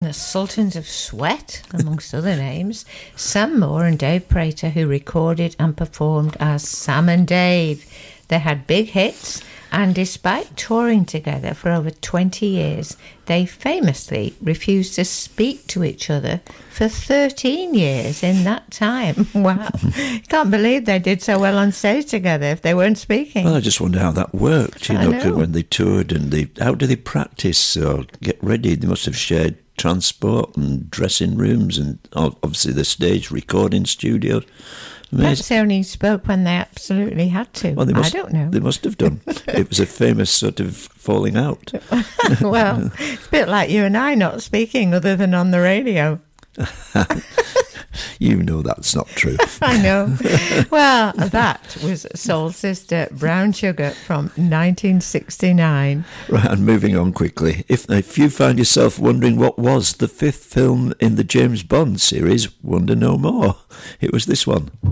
the Sultans of Sweat, amongst other names, Sam Moore and Dave Prater, who recorded and performed as Sam and Dave. They had big hits, and despite touring together for over 20 years, they famously refused to speak to each other for 13 years in that time. Wow. Can't believe they did so well on stage together if they weren't speaking. Well, I just wonder how that worked, you know, when they toured, and how do they practice or get ready? They must have shared transport and dressing rooms and obviously the stage recording studios. Perhaps they only spoke when they absolutely had to. Well, I don't know. They must have done. It was a famous sort of falling out. Well, it's a bit like you and I not speaking other than on the radio. You know that's not true. I know. Well, that was Soul Sister Brown Sugar from 1969. Right, and moving on quickly. If you find yourself wondering what was the fifth film in the James Bond series, wonder no more. It was this one.